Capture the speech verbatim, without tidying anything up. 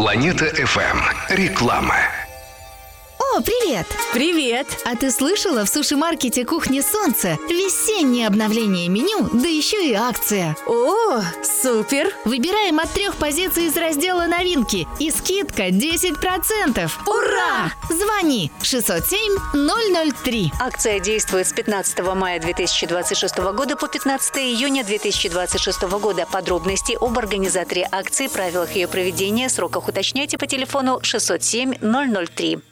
Планета эф эм. Реклама. О, привет! Привет! А ты слышала, в суши-маркете «Кухня Солнца» весеннее обновление меню, да еще и акция. О, супер! Выбираем от трех позиций из раздела «Новинки» и скидка десять процентов. Ура! Звони шестьсот семь ноль ноль три. Акция действует с пятнадцатого мая две тысячи двадцать шестого года по пятнадцатое июня две тысячи двадцать шестого года. Подробности об организаторе акции, правилах ее проведения, сроках уточняйте по телефону шестьсот семь ноль ноль три.